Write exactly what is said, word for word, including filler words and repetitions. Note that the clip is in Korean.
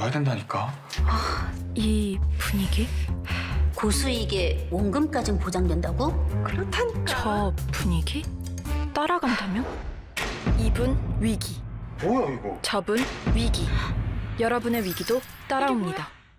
둬야 된다니까. 아, 이 분위기? 고수익에 원금까진 보장된다고? 그렇다니까. 저 분위기? 따라간다면? 이분 위기. 뭐야 이거? 저분 위기. 여러분의 위기도 따라옵니다.